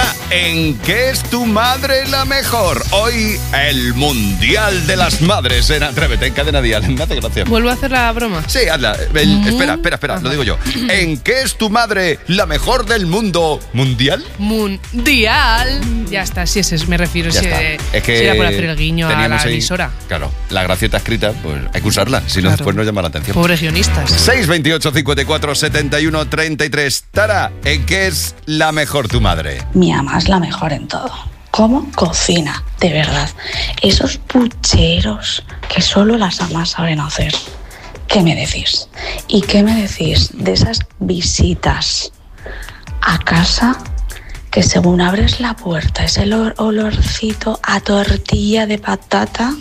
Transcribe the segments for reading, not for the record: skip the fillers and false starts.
Tara, ¿en qué es tu madre la mejor? Hoy el Mundial de las Madres en Atrévete, en Cadena Dial. Me hace gracia. ¿Vuelvo a hacer la broma? Sí, hazla. Espera, lo digo yo. ¿En qué es tu madre la mejor del mundo mundial? Mundial. Ya está, sí, ese me refiero. Ya Si está. Es que era por hacer el guiño a la ahí, emisora. Claro, la gracieta escrita, pues hay que usarla, si no después nos llama la atención. Pobres guionistas. 628 54 71 33. Tara, ¿en qué es la mejor tu madre? Mi mamá es la mejor en todo. ¿Cómo cocina? De verdad. Esos pucheros que solo las amas saben hacer. ¿Qué me decís? ¿Y qué me decís de esas visitas a casa que según abres la puerta, ese olorcito a tortilla de patata?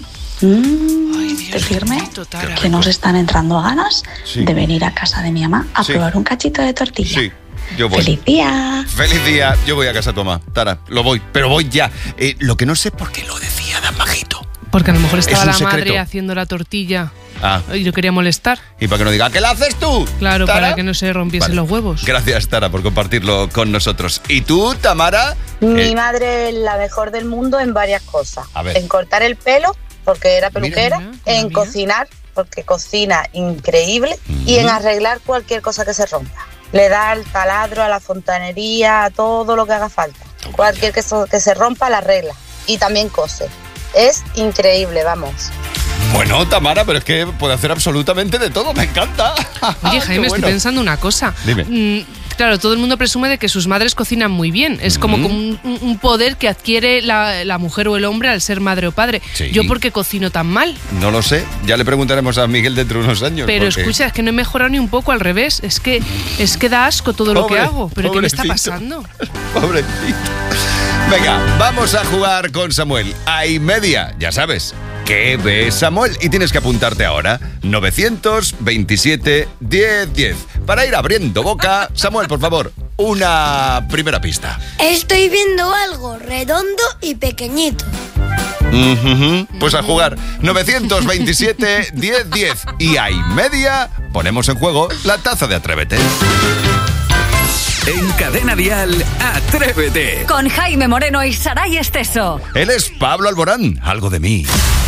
Decirme que nos están entrando ganas de venir a casa de mi mamá a probar un cachito de tortilla. Sí. Yo voy. ¡Feliz día! ¡Feliz día! Yo voy a casa de tu mamá, Tara, lo voy, pero voy ya. Lo que no sé por qué lo decía tan bajito. Porque a lo mejor estaba la secreto. madre haciendo la tortilla y yo quería molestar. Y para que no diga, ¿qué la haces tú? Claro, ¿Tara? para que no se rompiesen los huevos. Gracias, Tara, por compartirlo con nosotros. ¿Y tú, Tamara? Mi madre es la mejor del mundo en varias cosas. A ver. En cortar el pelo, porque era peluquera. Mira, en cocinar, porque cocina increíble. Y en arreglar cualquier cosa que se rompa. Le da al taladro, a la fontanería, a todo lo que haga falta. Cualquier que se rompa, la arregla. Y también cose. Es increíble, vamos. Bueno, Tamara, pero es que puede hacer absolutamente de todo, me encanta. Oye, Jaime, Qué bueno. estoy pensando una cosa. Dime. Claro, todo el mundo presume de que sus madres cocinan muy bien. Es como un poder que adquiere la mujer o el hombre al ser madre o padre. Sí. ¿Yo por qué cocino tan mal? No lo sé, ya le preguntaremos a Miguel dentro de unos años. Pero porque... escucha, es que no he mejorado ni un poco, al revés. Es que da asco todo lo que hago. ¿Pero qué me está pasando? Pobrecito. Venga, vamos a jugar con Samuel. A y media, ya sabes. ¿Qué ve Samuel? Y tienes que apuntarte ahora. 927 1010. Para ir abriendo boca, Samuel, por favor, una primera pista. Estoy viendo algo redondo y pequeñito. Pues a jugar. 927 1010. Y a y media ponemos en juego la taza de Atrévete. En Cadena Dial, Atrévete. Con Jaime Moreno y Saray Esteso. Él es Pablo Alborán. Algo de mí.